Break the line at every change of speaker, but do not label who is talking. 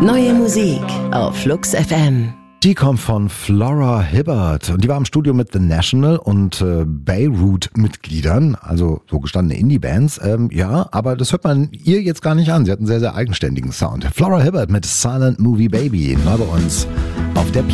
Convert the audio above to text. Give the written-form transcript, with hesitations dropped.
Neue Musik auf Flux FM.
Die kommt von Flora Hibbert und die war im Studio mit The National und Beirut-Mitgliedern, also so gestandene Indie-Bands. Ja, aber das hört man ihr jetzt gar nicht an. Sie hat einen sehr, sehr eigenständigen Sound. Flora Hibbert mit Silent Movie Baby, neu bei uns auf der